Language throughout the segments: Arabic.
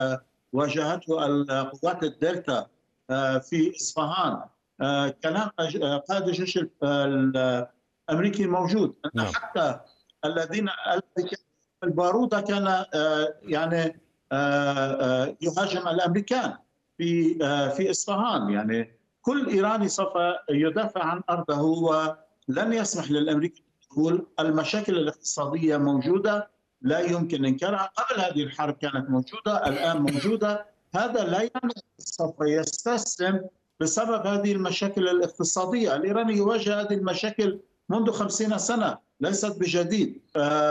واجهته القوات الدلتا في إصفهان. كلام قائد الجيش الأمريكي موجود. حتى الذي كان البارودة كان يعني يهاجم الأمريكان في إصفهان. يعني كل إيراني سوف يدافع عن أرضه ولن يسمح للأمريكي بالدخول. المشاكل الاقتصادية موجودة لا يمكن إنكارها، قبل هذه الحرب كانت موجودة، الآن موجودة. هذا لا يعني سوف يستسلم بسبب هذه المشاكل الاقتصادية. الإيراني يواجه هذه المشاكل منذ 50 سنة، ليست بجديد.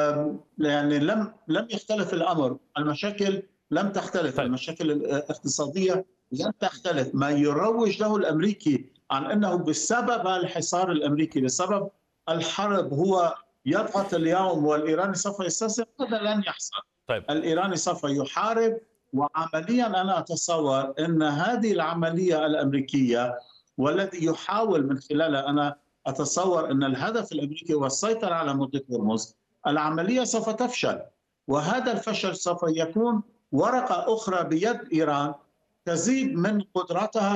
يعني لم يختلف الأمر، المشاكل لم تختلف. المشاكل الاقتصادية لن تختلف. ما يروج له الأمريكي عن أنه بسبب الحصار الأمريكي، بسبب الحرب، هو يضغط اليوم والإيراني سوف يستسلم، هذا لن يحصل. الإيراني سوف يحارب. وعمليا أنا أتصور أن هذه العملية الأمريكية والذي يحاول من خلالها، أنا أتصور أن الهدف الأمريكي هو السيطرة على مضيق هرمز. العملية سوف تفشل، وهذا الفشل سوف يكون ورقة أخرى بيد إيران تزيد من قدرتها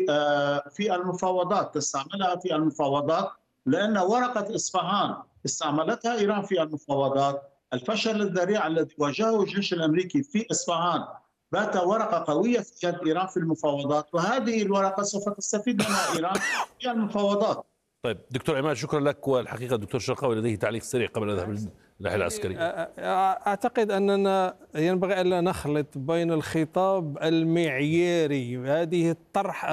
في المفاوضات، تستعملها في المفاوضات، لأن ورقة إصفهان استعملتها إيران في المفاوضات. الفشل الذريع الذي واجهه الجيش الأمريكي في إصفهان بات ورقة قوية في يد إيران في المفاوضات، وهذه الورقة سوف تستفيد منها إيران في المفاوضات. طيب دكتور عماد، شكرا لك. والحقيقة الدكتور الشرقاوي لديه تعليق سريع قبل أن نذهب للناحية العسكرية. أعتقد أننا ينبغي ألا نخلط بين الخطاب المعياري، هذه الطرح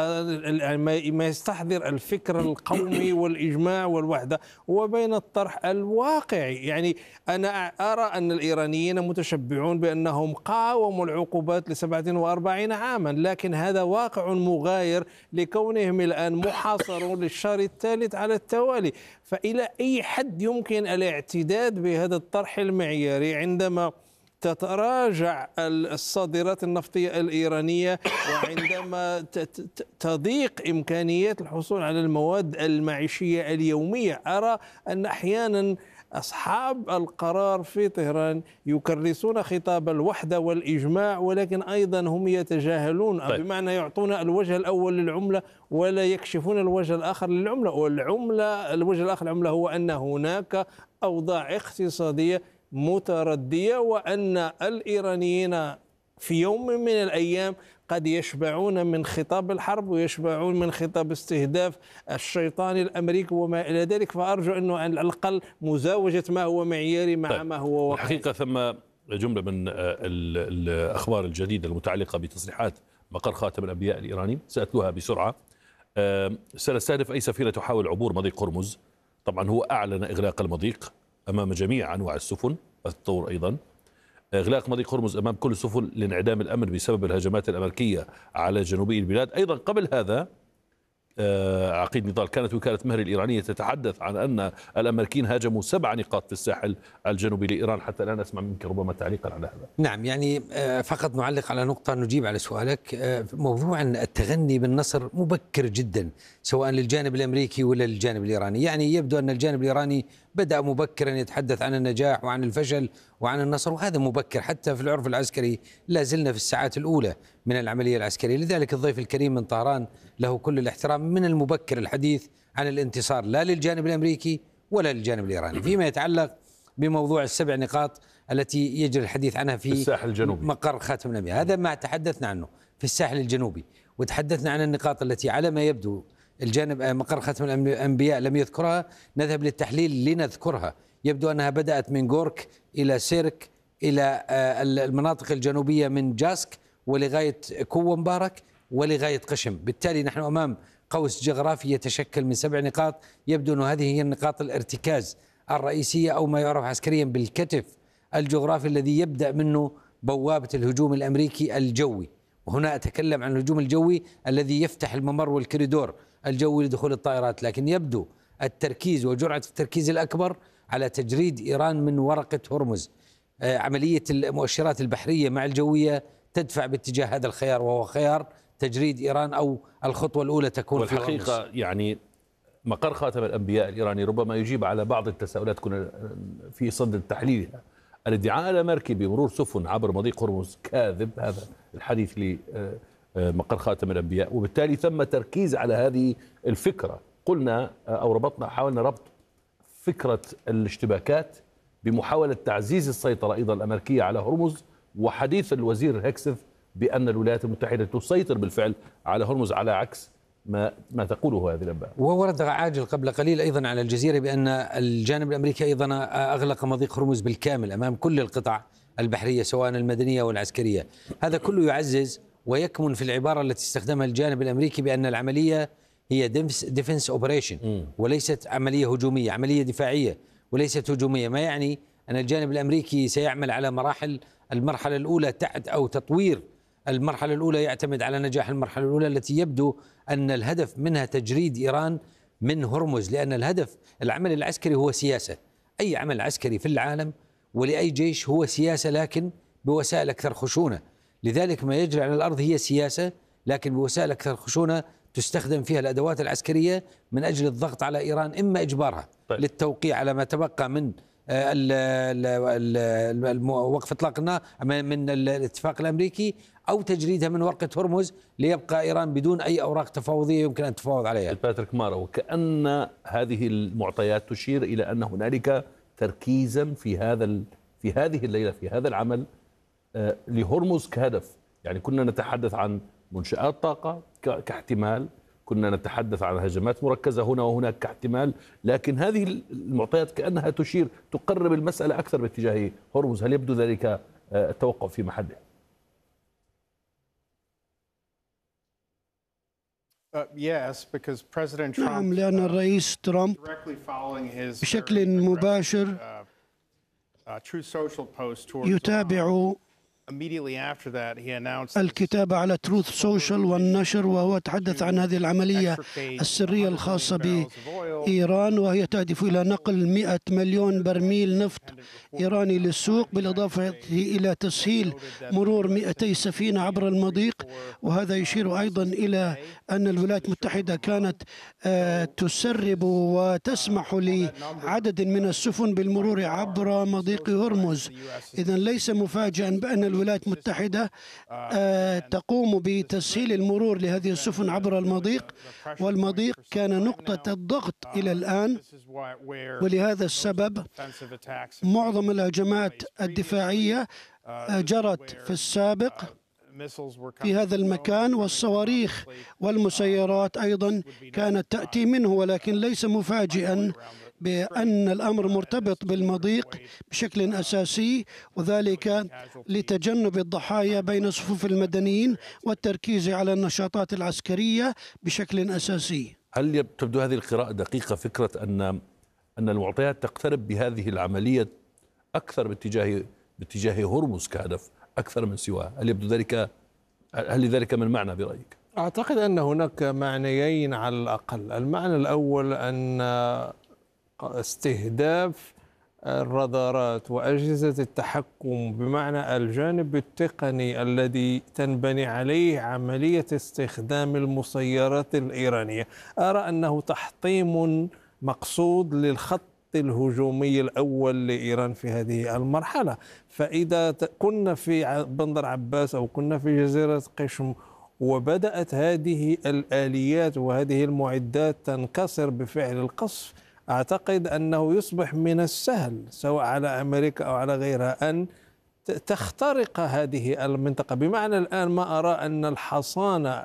ما يستحضر الفكر القومي والإجماع والوحدة، وبين الطرح الواقعي. يعني أنا أرى أن الإيرانيين متشبعون بأنهم قاوموا العقوبات ل47 عاما، لكن هذا واقع مغاير لكونهم الآن محاصرون للشهر الثالث على التوالي. فإلى أي حد يمكن الاعتداد بهذا الطرح المعياري عندما تتراجع الصادرات النفطية الإيرانية، وعندما تضيق إمكانيات الحصول على المواد المعيشية اليومية؟ أرى أن أحيانا أصحاب القرار في طهران يكرسون خطاب الوحدة والإجماع، ولكن أيضا هم يتجاهلون، بمعنى يعطون الوجه الأول للعملة ولا يكشفون الوجه الآخر للعملة. الوجه الآخر للعملة هو أن هناك أوضاع اقتصادية متردية، وأن الإيرانيين في يوم من الأيام قد يشبعون من خطاب الحرب ويشبعون من خطاب استهداف الشيطان الأمريكي وما إلى ذلك. فأرجو أنه على الأقل مزاوجة ما هو معياري مع ما هو واقعي. الحقيقة ثم جملة من الأخبار الجديدة المتعلقة بتصريحات مقر خاتم الأنبياء الإيراني، سأتلوها بسرعة. سنستهدف أي سفينة تحاول عبور مضيق هرمز. طبعا هو أعلن إغلاق المضيق أمام جميع أنواع السفن الطور، أيضا إغلاق مضيق هرمز أمام كل السفن لانعدام الأمن بسبب الهجمات الأمريكية على جنوبي البلاد. أيضا قبل هذا عقيد نضال، كانت وكالة مهر الإيرانية تتحدث عن أن الأمريكيين هاجموا 7 نقاط في الساحل الجنوبي لإيران. حتى الآن أسمع منك ربما تعليقا على هذا. نعم، يعني فقط نعلق على نقطة نجيب على سؤالك. موضوع التغني بالنصر مبكر جدا، سواء للجانب الأمريكي ولا للجانب الإيراني. يعني يبدو أن الجانب الإيراني بدأ مبكرا يتحدث عن النجاح وعن الفشل وعن النصر، وهذا مبكر. حتى في العرف العسكري لا زلنا في الساعات الأولى من العملية العسكرية. لذلك الضيف الكريم من طهران له كل الاحترام. من المبكر الحديث عن الانتصار لا للجانب الأمريكي ولا للجانب الإيراني. فيما يتعلق بموضوع ال7 نقاط التي يجري الحديث عنها في الساحل الجنوبي، مقر خاتم الأنبياء، هذا ما تحدثنا عنه في الساحل الجنوبي. وتحدثنا عن النقاط التي على ما يبدو الجانب مقر خاتم الأنبياء لم يذكرها. نذهب للتحليل لنذكرها. يبدو أنها بدأت من غورك إلى سيرك إلى المناطق الجنوبية من جاسك ولغاية كو مبارك ولغاية قشم. بالتالي نحن أمام قوس جغرافي يتشكل من 7 نقاط. يبدو أن هذه هي النقاط الارتكاز الرئيسية، أو ما يعرف عسكريا بالكتف الجغرافي الذي يبدأ منه بوابة الهجوم الأمريكي الجوي. وهنا أتكلم عن الهجوم الجوي الذي يفتح الممر والكريدور الجوي لدخول الطائرات. لكن يبدو التركيز وجرعة التركيز الأكبر على تجريد إيران من ورقة هرمز. عملية المؤشرات البحرية مع الجوية تدفع باتجاه هذا الخيار، وهو خيار تجريد إيران، أو الخطوة الأولى تكون في والحقيقة يعني مقر خاتم الأنبياء الإيراني ربما يجيب على بعض التساؤلات كنا في صدد تحليلها. الادعاء الأمريكي بمرور سفن عبر مضيق هرمز كاذب، هذا الحديث لمقر خاتم الأنبياء، وبالتالي ثم تركيز على هذه الفكرة. قلنا أو حاولنا ربط فكرة الاشتباكات بمحاولة تعزيز السيطرة أيضا الأمريكية على هرمز، وحديث الوزير هيكسث بأن الولايات المتحدة تسيطر بالفعل على هرمز على عكس ما تقوله هذه الأنباء. وورد عاجل قبل قليل أيضا على الجزيرة بأن الجانب الأمريكي أيضا أغلق مضيق هرمز بالكامل أمام كل القطع البحرية سواء المدنية والعسكرية. هذا كله يعزز ويكمن في العبارة التي استخدمها الجانب الأمريكي بأن العملية هي ديفنس اوبريشن وليست عملية هجومية، عملية دفاعية وليست هجومية، ما يعني أن الجانب الأمريكي سيعمل على مراحل. المرحلة الأولى أو تطوير المرحلة الأولى يعتمد على نجاح المرحلة الأولى التي يبدو أن الهدف منها تجريد إيران من هرمز، لأن الهدف العمل العسكري هو سياسة. أي عمل عسكري في العالم ولأي جيش هو سياسة لكن بوسائل أكثر خشونة، لذلك ما يجري على الأرض هي سياسة لكن بوسائل أكثر خشونة تستخدم فيها الأدوات العسكرية من أجل الضغط على إيران، إما إجبارها للتوقيع على ما تبقى من وقف إطلاق النار من الاتفاق الأمريكي، أو تجريدها من ورقة هرمز ليبقى إيران بدون أي أوراق تفاوضية يمكن أن تفاوض عليها. باتريك مارا، وكأن هذه المعطيات تشير إلى أن هنالك تركيزا في هذه الليلة في هذا العمل لهرمز كهدف. يعني كنا نتحدث عن منشآت طاقة كاحتمال، كنا نتحدث عن هجمات مركزة هنا وهناك كاحتمال، لكن هذه المعطيات كأنها تقرب المسألة أكثر باتجاه هرمز. هل يبدو ذلك التوقف في محله؟ نعم، لأن الرئيس ترامب بشكل مباشر يتابع الكتابة على تروث سوشيال والنشر، وهو تحدث عن هذه العملية السرية الخاصة بإيران، وهي تهدف إلى نقل 100 مليون برميل نفط إيراني للسوق، بالإضافة إلى تسهيل مرور 200 سفينة عبر المضيق. وهذا يشير أيضا إلى أن الولايات المتحدة كانت تسرب وتسمح لعدد من السفن بالمرور عبر مضيق هرمز. إذن ليس مفاجئا بأن الولايات المتحدة تقوم بتسهيل المرور لهذه السفن عبر المضيق، والمضيق كان نقطة الضغط إلى الآن. ولهذا السبب معظم الهجمات الدفاعية جرت في السابق في هذا المكان، والصواريخ والمسيرات أيضا كانت تأتي منه، ولكن ليس مفاجئا بأن الأمر مرتبط بالمضيق بشكل أساسي، وذلك لتجنب الضحايا بين صفوف المدنيين والتركيز على النشاطات العسكرية بشكل أساسي. هل تبدو هذه القراءة دقيقة، فكرة أن المعطيات تقترب بهذه العملية أكثر باتجاه هرمز كهدف أكثر من سواه؟ هل لذلك من معنى برأيك؟ أعتقد أن هناك معنيين على الأقل. المعنى الأول أن استهداف الرادارات وأجهزة التحكم بمعنى الجانب التقني الذي تنبني عليه عملية استخدام المسيرات الإيرانية، أرى أنه تحطيم مقصود للخط الهجومي الأول لإيران في هذه المرحلة. فإذا كنا في بندر عباس أو كنا في جزيرة قشم وبدأت هذه الآليات وهذه المعدات تنكسر بفعل القصف، أعتقد أنه يصبح من السهل سواء على أمريكا أو على غيرها أن تخترق هذه المنطقة. بمعنى الآن ما أرى أن الحصانة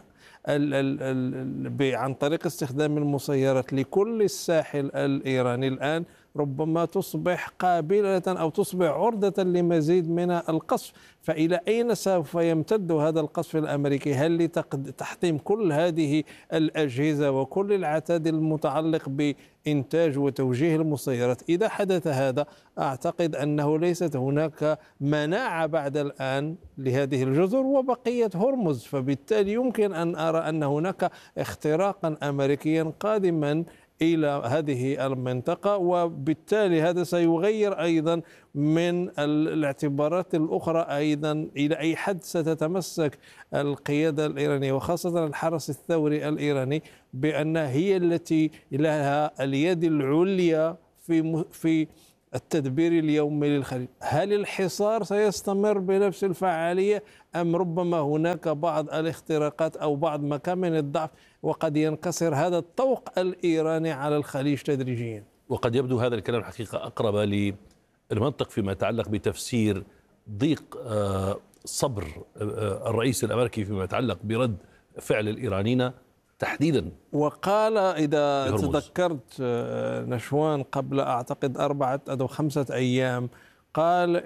عن طريق استخدام المسيرات لكل الساحل الإيراني الآن ربما تصبح قابلة أو تصبح عرضة لمزيد من القصف. فإلى أين سوف يمتد هذا القصف الأمريكي؟ هل لتحطيم كل هذه الأجهزة وكل العتاد المتعلق بإنتاج وتوجيه المسيرات؟ إذا حدث هذا أعتقد أنه ليست هناك مناعة بعد الآن لهذه الجزر وبقية هرمز، فبالتالي يمكن أن أرى أن هناك اختراقا أمريكيا قادما إلى هذه المنطقة، وبالتالي هذا سيغير أيضا من الاعتبارات الأخرى أيضا إلى أي حد ستتمسك القيادة الإيرانية وخاصة الحرس الثوري الإيراني بأن هي التي لها اليد العليا في التدبير اليومي للخليج. هل الحصار سيستمر بنفس الفعالية أم ربما هناك بعض الاختراقات أو بعض مكامن الضعف وقد ينكسر هذا الطوق الإيراني على الخليج تدريجيا؟ وقد يبدو هذا الكلام حقيقة أقرب للمنطق فيما يتعلق بتفسير ضيق صبر الرئيس الأمريكي فيما يتعلق برد فعل الإيرانيين تحديدا. وقال إذا بهرمز. تذكرت نشوان قبل أعتقد 4 أو 5 أيام قال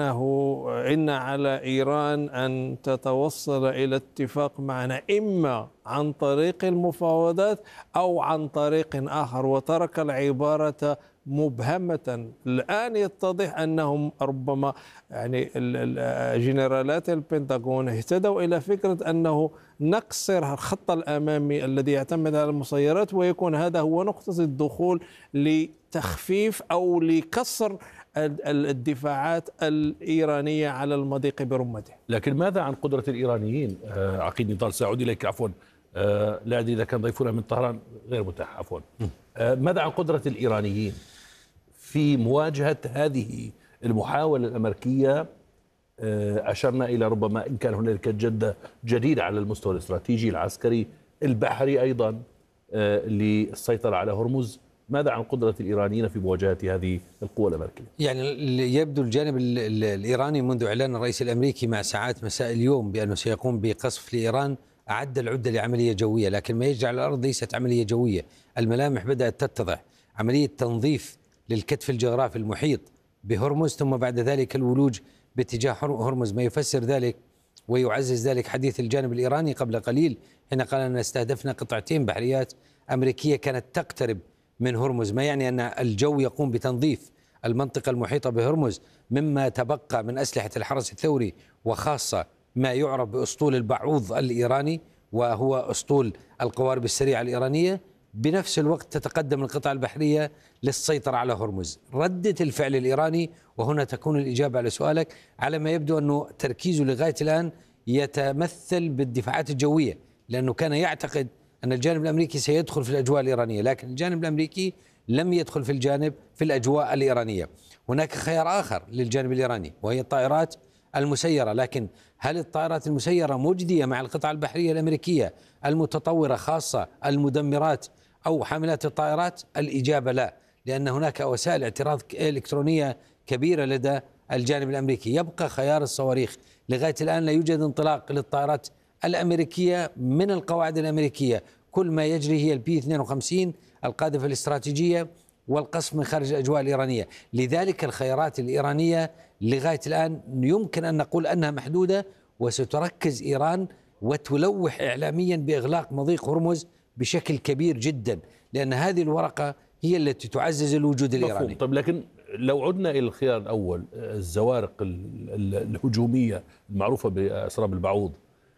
إن على إيران أن تتوصل إلى اتفاق معنا إما عن طريق المفاوضات أو عن طريق آخر، وترك العبارة مبهمة. الآن يتضح أنهم ربما يعني جنرالات البنتاغون اهتدوا إلى فكرة أنه نقصر الخط الأمامي الذي يعتمد على المسيرات ويكون هذا هو نقطة الدخول لتخفيف أو لكسر الدفاعات الإيرانية على المضيق برمته. لكن ماذا عن قدرة الإيرانيين؟ عقيد نضال، سأعود إليك عفوا، لا أدري إذا كان ضيفنا من طهران غير متاح عفوا. ماذا عن قدرة الإيرانيين في مواجهة هذه المحاولة الأمريكية؟ أشرنا إلى ربما إن كان هنالك جدة جديدة على المستوى الاستراتيجي العسكري البحري أيضا للسيطرة على هرمز. ماذا عن قدرة الإيرانيين في مواجهة هذه القوى الأمريكية؟ يعني يبدو الجانب الإيراني منذ إعلان الرئيس الأمريكي مع ساعات مساء اليوم بأنه سيقوم بقصف لإيران أعد العدة لعملية جوية، لكن ما يجري على الأرض ليست عملية جوية. الملامح بدأت تتضح، عملية تنظيف للكتف الجغرافي المحيط بهرمز ثم بعد ذلك الولوج باتجاه هرمز، ما يفسر ذلك ويعزز ذلك حديث الجانب الإيراني قبل قليل حين قال أننا استهدفنا قطعتين بحريات أمريكية كانت تقترب من هرمز، ما يعني أن الجو يقوم بتنظيف المنطقة المحيطة بهرمز مما تبقى من أسلحة الحرس الثوري، وخاصة ما يعرف بأسطول البعوض الإيراني وهو أسطول القوارب السريعة الإيرانية. بنفس الوقت تتقدم القطع البحرية للسيطرة على هرمز. ردة الفعل الإيراني، وهنا تكون الإجابة على سؤالك، على ما يبدو أنه تركيزه لغاية الآن يتمثل بالدفاعات الجوية، لأنه كان يعتقد أن الجانب الأمريكي سيدخل في الأجواء الإيرانية، لكن الجانب الأمريكي لم يدخل في الأجواء الإيرانية. هناك خيار آخر للجانب الإيراني وهي الطائرات المسيرة، لكن هل الطائرات المسيرة مجدية مع القطع البحرية الأمريكية المتطورة خاصة المدمرات أو حاملات الطائرات؟ الإجابة لا، لأن هناك وسائل اعتراض إلكترونية كبيرة لدى الجانب الأمريكي. يبقى خيار الصواريخ. لغاية الآن لا يوجد انطلاق للطائرات الأمريكية من القواعد الأمريكية، كل ما يجري هي البي 52 القاذفة الاستراتيجية والقصف من خارج الأجواء الإيرانية. لذلك الخيارات الإيرانية لغاية الآن يمكن أن نقول أنها محدودة، وستركز إيران وتلوح إعلاميا بإغلاق مضيق هرمز بشكل كبير جدا، لأن هذه الورقة هي التي تعزز الوجود الإيراني. طيب، لكن لو عدنا إلى الخيار الأول، الزوارق الهجومية المعروفة بأسراب البعوض،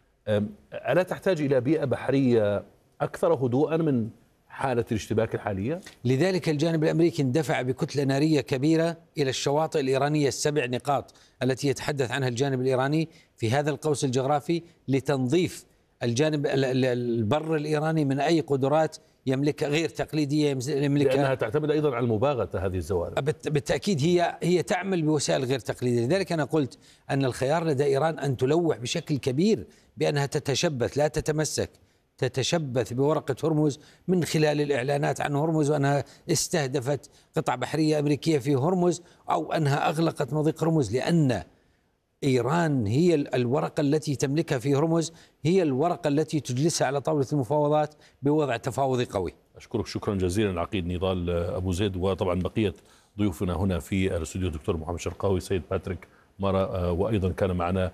ألا تحتاج إلى بيئة بحرية أكثر هدوءا من حالة الاشتباك الحالية؟ لذلك الجانب الأمريكي اندفع بكتلة نارية كبيرة إلى الشواطئ الإيرانية ال7 نقاط التي يتحدث عنها الجانب الإيراني في هذا القوس الجغرافي لتنظيف الجانب البر الإيراني من أي قدرات يملكها غير تقليدية يملكها، لأنها تعتمد أيضا على المباغتة هذه الزوارق. بالتأكيد هي تعمل بوسائل غير تقليدية. لذلك أنا قلت أن الخيار لدى إيران أن تلوح بشكل كبير بأنها تتشبث لا تتمسك، تتشبث بورقة هرمز من خلال الإعلانات عن هرمز، وأنها استهدفت قطع بحرية أمريكية في هرمز أو أنها أغلقت مضيق هرمز، لأن إيران هي الورقة التي تملكها في هرمز، هي الورقة التي تجلسها على طاولة المفاوضات بوضع تفاوضي قوي. أشكرك شكرا جزيلا العقيد نضال أبو زيد، وطبعا بقية ضيوفنا هنا في الاستوديو الدكتور محمد شرقاوي، سيد باتريك مارا، وأيضا كان معنا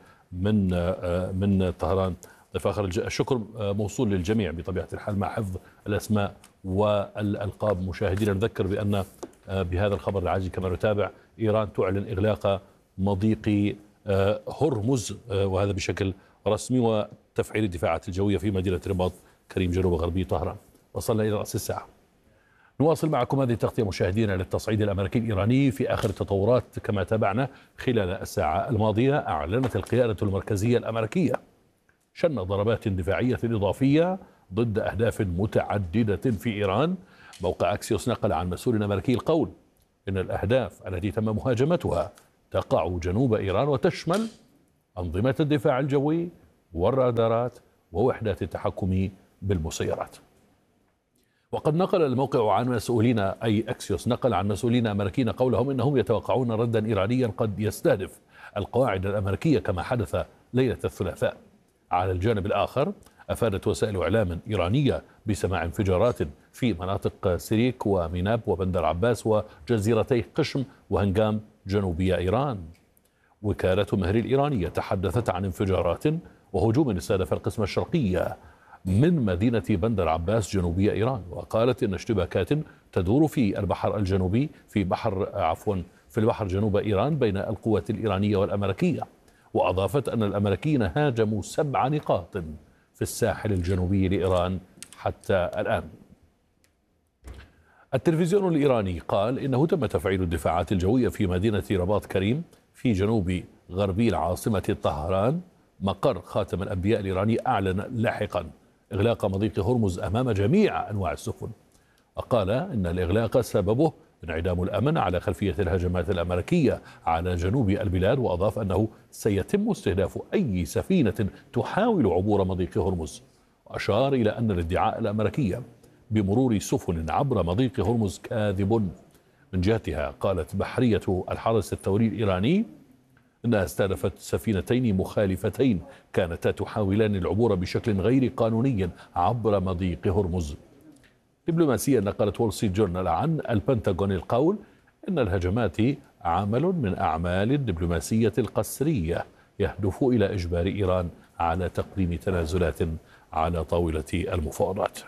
من طهران ضيف آخر. الشكر موصول للجميع بطبيعة الحال مع حفظ الأسماء والألقاب. مشاهدينا نذكر بأن بهذا الخبر العاجل كما نتابع، إيران تعلن إغلاق مضيق هرمز، وهذا بشكل رسمي، وتفعيل الدفاعات الجوية في مدينة رباط كريم جنوب غربي طهران. وصلنا إلى رأس الساعة. نواصل معكم هذه التغطية مشاهدينا للتصعيد الأمريكي الإيراني في آخر التطورات. كما تابعنا خلال الساعة الماضية، أعلنت القيادة المركزية الأمريكية شن ضربات دفاعية إضافية ضد أهداف متعددة في إيران. موقع أكسيوس نقل عن مسؤول أمريكي القول إن الأهداف التي تم مهاجمتها تقع جنوب إيران وتشمل أنظمة الدفاع الجوي والرادارات ووحدات التحكم بالمسيرات. وقد نقل الموقع عن مسؤولين، أي أكسيوس نقل عن مسؤولين أمريكيين قولهم إنهم يتوقعون ردا إيرانيا قد يستهدف القواعد الأمريكية كما حدث ليلة الثلاثاء. على الجانب الآخر أفادت وسائل إعلام إيرانية بسماع انفجارات في مناطق سيريك وميناب وبندر عباس وجزيرتي قشم وهنغام جنوبي إيران. وكالة مهر الإيرانية تحدثت عن انفجارات وهجوم استهدف القسم الشرقي من مدينة بندر عباس جنوبي إيران، وقالت إن اشتباكات تدور في البحر الجنوبي في البحر جنوب إيران بين القوات الإيرانية والأمريكية. وأضافت أن الأمريكيين هاجموا 7 نقاط في الساحل الجنوبي لإيران حتى الآن. التلفزيون الإيراني قال إنه تم تفعيل الدفاعات الجوية في مدينة رباط كريم في جنوب غربي العاصمة طهران. مقر خاتم الأنبياء الإيراني أعلن لاحقا إغلاق مضيق هرمز أمام جميع أنواع السفن، وقال إن الإغلاق سببه انعدام الأمن على خلفية الهجمات الأمريكية على جنوب البلاد. وأضاف أنه سيتم استهداف أي سفينة تحاول عبور مضيق هرمز. وأشار إلى أن الادعاء الأمريكي بمرور سفن عبر مضيق هرمز كاذب. من جهتها قالت بحرية الحرس الثوري الإيراني أنها استهدفت سفينتين مخالفتين كانتا تحاولان العبور بشكل غير قانوني عبر مضيق هرمز. دبلوماسيا نقلت وول ستريت جورنال عن البنتاغون القول إن الهجمات عمل من أعمال الدبلوماسية القسرية يهدف إلى إجبار إيران على تقديم تنازلات على طاولة المفاوضات.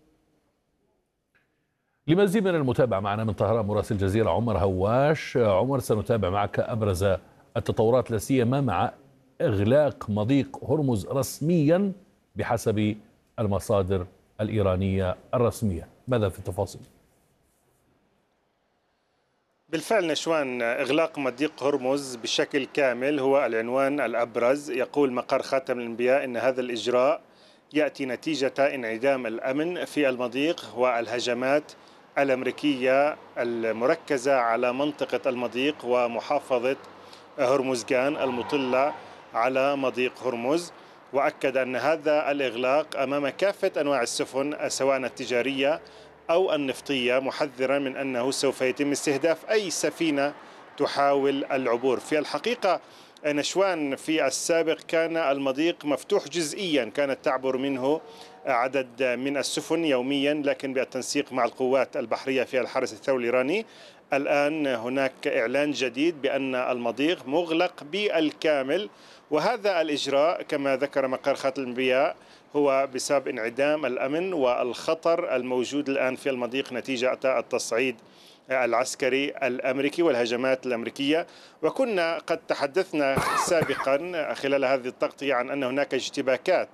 لمزيد من المتابعة معنا من طهران مراسل الجزيرة عمر هواش. عمر، سنتابع معك أبرز التطورات لا سيما مع إغلاق مضيق هرمز رسميا بحسب المصادر الإيرانية الرسمية. ماذا في التفاصيل؟ بالفعل نشوان، إغلاق مضيق هرمز بشكل كامل هو العنوان الأبرز. يقول مقر خاتم الأنبياء إن هذا الإجراء يأتي نتيجة انعدام الأمن في المضيق والهجمات الأمريكية المركزة على منطقة المضيق ومحافظة هرمزغان المطلة على مضيق هرمز. وأكد أن هذا الإغلاق أمام كافة أنواع السفن سواء التجارية أو النفطية، محذرا من أنه سوف يتم استهداف أي سفينة تحاول العبور. في الحقيقة نشوان في السابق كان المضيق مفتوح جزئيا، كانت تعبر منه عدد من السفن يوميا، لكن بالتنسيق مع القوات البحرية في الحرس الثوري الإيراني الآن هناك إعلان جديد بأن المضيق مغلق بالكامل. وهذا الإجراء كما ذكر مقر خاتم الأنبياء هو بسبب انعدام الأمن والخطر الموجود الآن في المضيق نتيجة التصعيد العسكري الأمريكي والهجمات الأمريكية. وكنا قد تحدثنا سابقا خلال هذه التغطية عن أن هناك اشتباكات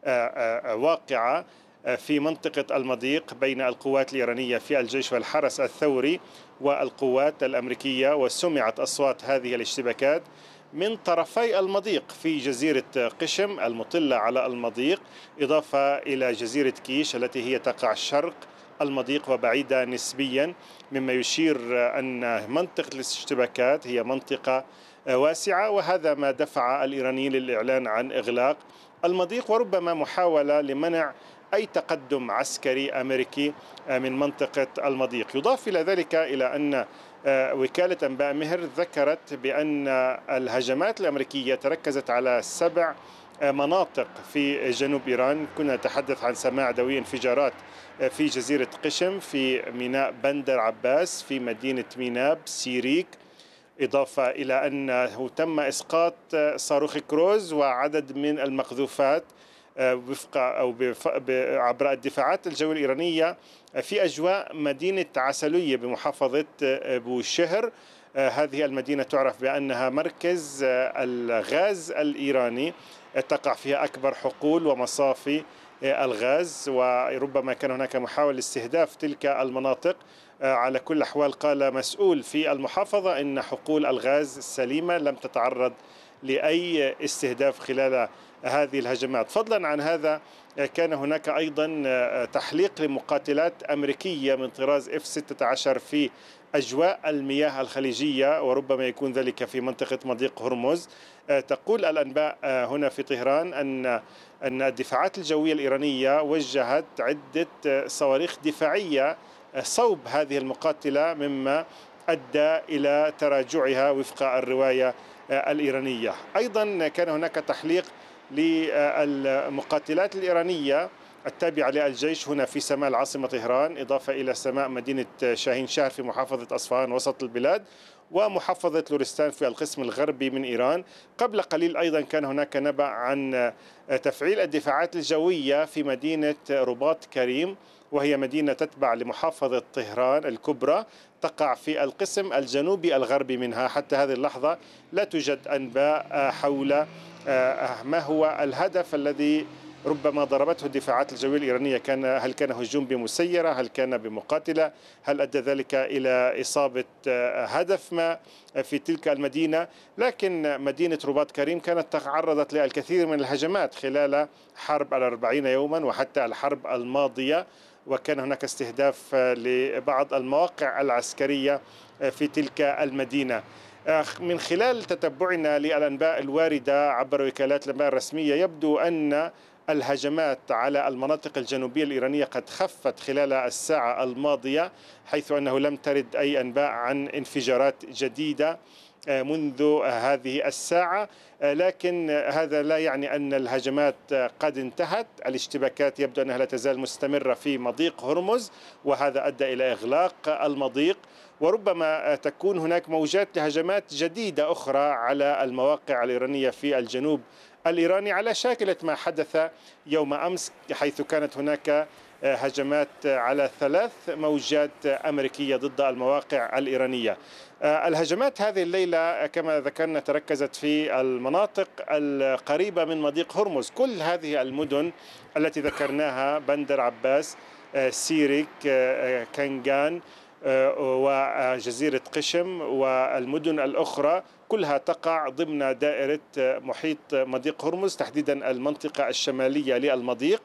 واقعة في منطقة المضيق بين القوات الإيرانية في الجيش والحرس الثوري والقوات الأمريكية، وسمعت أصوات هذه الاشتباكات من طرفي المضيق في جزيرة قشم المطلة على المضيق، إضافة إلى جزيرة كيش التي هي تقع شرق المضيق وبعيدة نسبيا، مما يشير أن منطقة الاشتباكات هي منطقة واسعة. وهذا ما دفع الإيرانيين للإعلان عن إغلاق المضيق وربما محاولة لمنع أي تقدم عسكري أمريكي من منطقة المضيق. يضاف إلى ذلك إلى أن وكالة أنباء مهر ذكرت بأن الهجمات الأمريكية تركزت على 7 مناطق في جنوب إيران. كنا نتحدث عن سماع دوي انفجارات في جزيرة قشم، في ميناء بندر عباس، في مدينة ميناب، سيريك، إضافة إلى أنه تم إسقاط صاروخ كروز وعدد من المقذوفات وفق أو عبر الدفاعات الجوية الإيرانية في أجواء مدينة عسلية بمحافظة بوشهر. هذه المدينة تعرف بأنها مركز الغاز الإيراني، تقع فيها أكبر حقول ومصافي الغاز، وربما كان هناك محاولة استهداف تلك المناطق. على كل الأحوال قال مسؤول في المحافظة إن حقول الغاز سليمة لم تتعرض لأي استهداف خلال هذه الهجمات. فضلا عن هذا كان هناك أيضا تحليق لمقاتلات أمريكية من طراز F-16 في أجواء المياه الخليجية، وربما يكون ذلك في منطقة مضيق هرمز. تقول الأنباء هنا في طهران أن الدفاعات الجوية الإيرانية وجهت عدة صواريخ دفاعية صوب هذه المقاتلة، مما أدى إلى تراجعها وفق الرواية الإيرانية. أيضا كان هناك تحليق للمقاتلات الإيرانية التابعة للجيش هنا في سماء العاصمة طهران، إضافة إلى سماء مدينة شاهين شهر في محافظة أصفهان وسط البلاد، ومحافظة لورستان في القسم الغربي من إيران. قبل قليل أيضا كان هناك نبأ عن تفعيل الدفاعات الجوية في مدينة رباط كريم، وهي مدينة تتبع لمحافظة طهران الكبرى، تقع في القسم الجنوبي الغربي منها. حتى هذه اللحظة لا توجد أنباء حول ما هو الهدف الذي ربما ضربته الدفاعات الجوية الإيرانية. هل كان هجوم بمسيرة؟ هل كان بمقاتلة؟ هل أدى ذلك إلى إصابة هدف ما في تلك المدينة؟ لكن مدينة رباط كريم كانت تعرضت للكثير من الهجمات خلال حرب 40 يوما وحتى الحرب الماضية، وكان هناك استهداف لبعض المواقع العسكرية في تلك المدينة. من خلال تتبعنا للأنباء الواردة عبر وكالات الأنباء الرسمية، يبدو أن الهجمات على المناطق الجنوبية الإيرانية قد خفت خلال الساعة الماضية، حيث أنه لم ترد أي أنباء عن انفجارات جديدة منذ هذه الساعة. لكن هذا لا يعني أن الهجمات قد انتهت. الاشتباكات يبدو أنها لا تزال مستمرة في مضيق هرمز، وهذا أدى إلى إغلاق المضيق، وربما تكون هناك موجات لهجمات جديدة أخرى على المواقع الإيرانية في الجنوب الإيراني، على شاكلة ما حدث يوم أمس، حيث كانت هناك هجمات على 3 موجات أمريكية ضد المواقع الإيرانية. الهجمات هذه الليلة كما ذكرنا تركزت في المناطق القريبة من مضيق هرمز. كل هذه المدن التي ذكرناها، بندر عباس، سيريك، كنغان، وجزيرة قشم والمدن الأخرى، كلها تقع ضمن دائرة محيط مضيق هرمز، تحديدا المنطقة الشمالية للمضيق.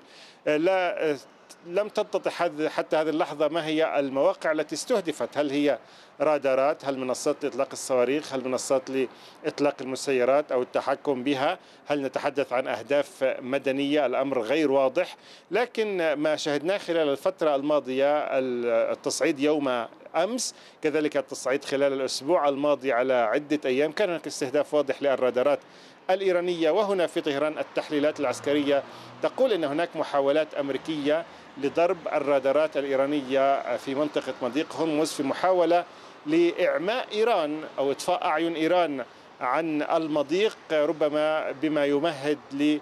لم تتضح حتى هذه اللحظة ما هي المواقع التي استهدفت. هل هي رادارات؟ هل منصات لإطلاق الصواريخ؟ هل منصات لإطلاق المسيرات أو التحكم بها؟ هل نتحدث عن أهداف مدنية؟ الأمر غير واضح. لكن ما شاهدناه خلال الفترة الماضية، التصعيد يوم أمس، كذلك التصعيد خلال الأسبوع الماضي على عدة أيام، كان هناك استهداف واضح للرادارات الإيرانية. وهنا في طهران التحليلات العسكرية تقول أن هناك محاولات أمريكية لضرب الرادارات الإيرانية في منطقة مضيق هرمز في محاولة لإعماء إيران أو إطفاء أعين إيران عن المضيق، ربما بما يمهد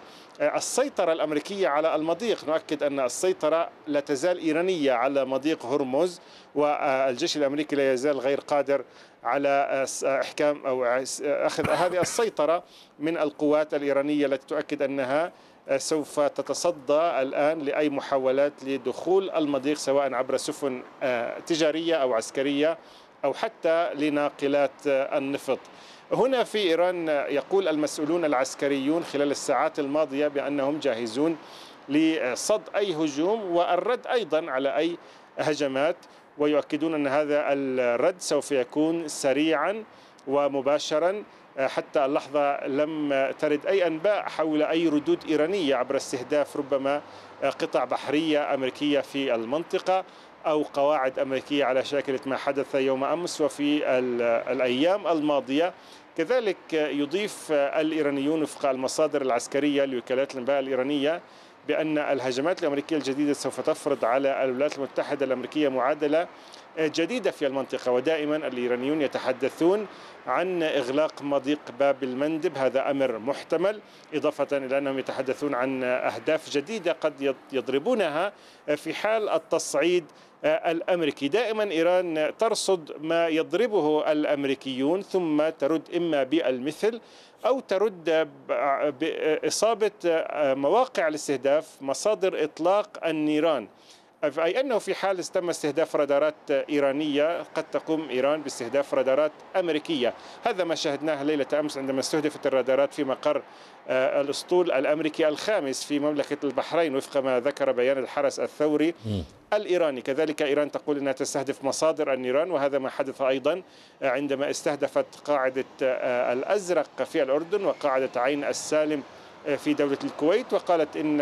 للسيطرة الأمريكية على المضيق. نؤكد أن السيطرة لا تزال إيرانية على مضيق هرمز، والجيش الأمريكي لا يزال غير قادر على إحكام أو أخذ هذه السيطرة من القوات الإيرانية التي تؤكد أنها سوف تتصدى الآن لأي محاولات لدخول المضيق، سواء عبر سفن تجارية أو عسكرية أو حتى لناقلات النفط. هنا في إيران يقول المسؤولون العسكريون خلال الساعات الماضية بأنهم جاهزون لصد أي هجوم والرد أيضا على أي هجمات، ويؤكدون أن هذا الرد سوف يكون سريعا ومباشرا. حتى اللحظة لم ترد أي أنباء حول أي ردود إيرانية عبر استهداف ربما قطع بحرية أمريكية في المنطقة أو قواعد أمريكية على شاكلة ما حدث يوم أمس وفي الأيام الماضية. كذلك يضيف الإيرانيون وفق المصادر العسكرية لوكالات الأنباء الإيرانية بأن الهجمات الأمريكية الجديدة سوف تفرض على الولايات المتحدة الأمريكية معادلة جديدة في المنطقة. ودائما الإيرانيون يتحدثون عن إغلاق مضيق باب المندب، هذا أمر محتمل، إضافة إلى أنهم يتحدثون عن أهداف جديدة قد يضربونها في حال التصعيد الأمريكي. دائما إيران ترصد ما يضربه الأمريكيون ثم ترد إما بالمثل أو ترد بإصابة مواقع الاستهداف، مصادر إطلاق النيران أي أنه في حال تم استهداف رادارات إيرانية قد تقوم إيران باستهداف رادارات أمريكية. هذا ما شاهدناه ليلة أمس عندما استهدفت الرادارات في مقر الأسطول الأمريكي الخامس في مملكة البحرين وفق ما ذكر بيان الحرس الثوري الإيراني. كذلك إيران تقول أنها تستهدف مصادر النيران، وهذا ما حدث أيضا عندما استهدفت قاعدة الأزرق في الأردن وقاعدة عين السالم في دولة الكويت، وقالت إن